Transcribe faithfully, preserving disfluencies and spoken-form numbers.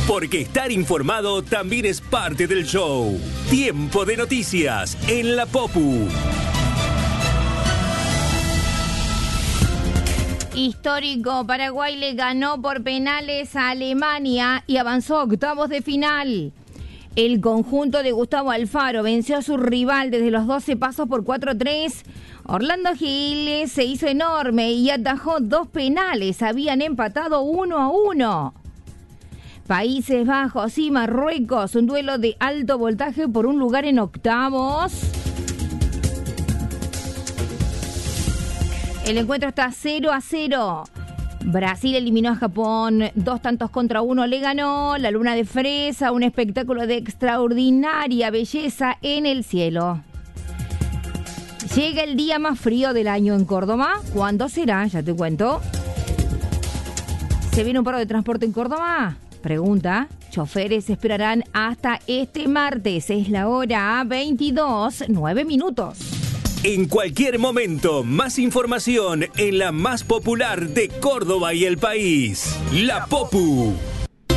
Porque estar informado también es parte del show. Tiempo de noticias en la Popu. Histórico, Paraguay le ganó por penales a Alemania y avanzó a octavos de final. El conjunto de Gustavo Alfaro venció a su rival desde los doce pasos por cuatro a tres. Orlando Giles se hizo enorme y atajó dos penales. Habían empatado uno a uno. Países Bajos y Marruecos, un duelo de alto voltaje por un lugar en octavos. El encuentro está cero a cero. Brasil eliminó a Japón, dos tantos contra uno le ganó. La luna de fresa, un espectáculo de extraordinaria belleza en el cielo. Llega el día más frío del año en Córdoba. ¿Cuándo será? Ya te cuento. ¿Se viene un paro de transporte en Córdoba? Pregunta. Choferes esperarán hasta este martes. Es la hora veintidós, nueve minutos. En cualquier momento, más información en la más popular de Córdoba y el país. La Popu.